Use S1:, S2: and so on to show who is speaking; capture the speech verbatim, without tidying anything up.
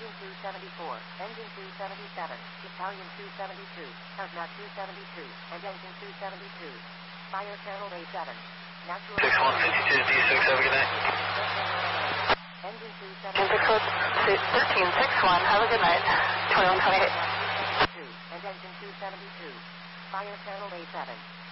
S1: engine two seventy-four, engine two seventy-seven, Italian two seventy-two, hazmat two seventy-two, and engine two seventy-two. Fire channel A seven. Natural...
S2: six one fifty-two D six, have a good night.
S1: Engine two seventy-two.
S3: thirteen six one, have a good night. twenty-one twenty-eight.
S1: And engine two seventy-two. Fire channel A seven.